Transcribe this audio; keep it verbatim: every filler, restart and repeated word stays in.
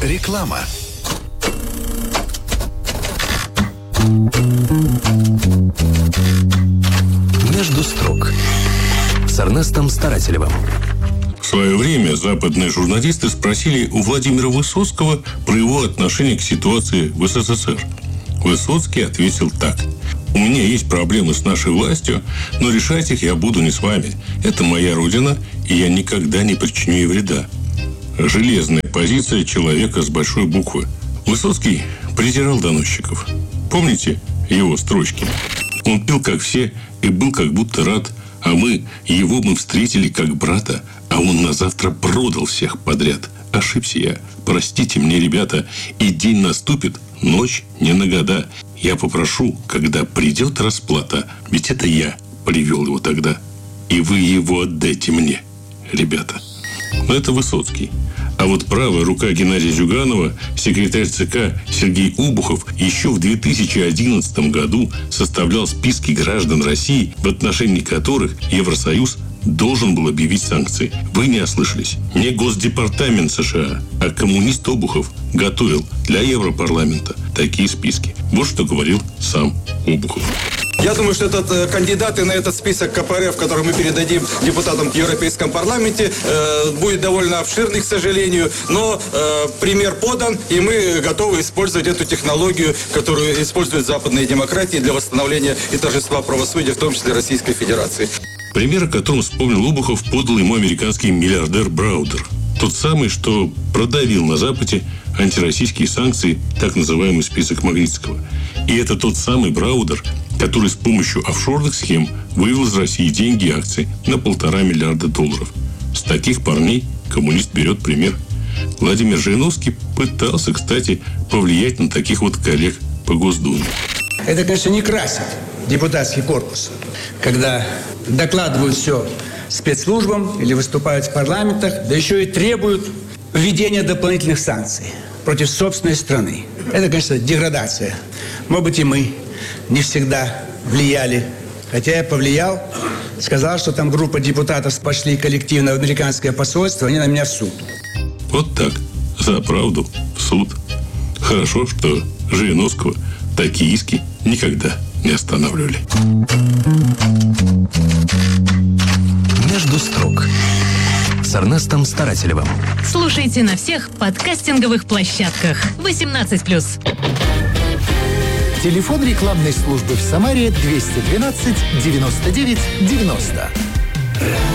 Реклама. Между строк с Эрнестом Старателевым. В свое время западные журналисты спросили у Владимира Высоцкого про его отношение к ситуации в СССР. Высоцкий ответил так: «У меня есть проблемы с нашей властью, но решать их я буду не с вами. Это моя родина, и я никогда не причиню ей вреда». Железная позиция человека с большой буквы. Высоцкий презирал доносчиков. Помните его строчки? Он пил, как все, и был как будто рад, а мы, его мы встретили как брата, а он на завтра продал всех подряд. Ошибся я. Простите мне, ребята, и день наступит, ночь не на года. Я попрошу, когда придет расплата, ведь это я привел его тогда, и вы его отдайте мне, ребята. Но это Высоцкий. А вот правая рука Геннадия Зюганова, секретарь ЦК Сергей Обухов, еще в две тысячи одиннадцатом году составлял списки граждан России, в отношении которых Евросоюз должен был объявить санкции. Вы не ослышались. Не Госдепартамент США, а коммунист Обухов готовил для Европарламента такие списки. Вот что говорил сам Обухов. Я думаю, что этот, э, кандидаты на этот список КПРФ, который мы передадим депутатам в Европейском парламенте, э, будет довольно обширный, к сожалению, но э, пример подан, и мы готовы использовать эту технологию, которую используют западные демократии для восстановления и торжества правосудия, в том числе Российской Федерации. Пример, о котором вспомнил Обухов, подал ему американский миллиардер Браудер. Тот самый, что продавил на Западе антироссийские санкции, так называемый список Магнитского. И это тот самый Браудер, который с помощью офшорных схем вывел из России деньги и акции на полтора миллиарда долларов. С таких парней коммунист берет пример. Владимир Жириновский пытался, кстати, повлиять на таких вот коллег по Госдуме. Это, конечно, не красит депутатский корпус, когда докладывают все спецслужбам или выступают в парламентах, да еще и требуют введения дополнительных санкций против собственной страны. Это, конечно, деградация. Может быть, и мы не всегда влияли. Хотя я повлиял, сказал, что там группа депутатов пошли коллективно в американское посольство, они на меня в суд. Вот так. За правду в суд. Хорошо, что Жириновского такие иски никогда не останавливали. Между строк с Эрнестом Старателевым. Слушайте на всех подкастинговых площадках. восемнадцать плюс. Телефон рекламной службы в Самаре двести двенадцать девяносто девять девяносто.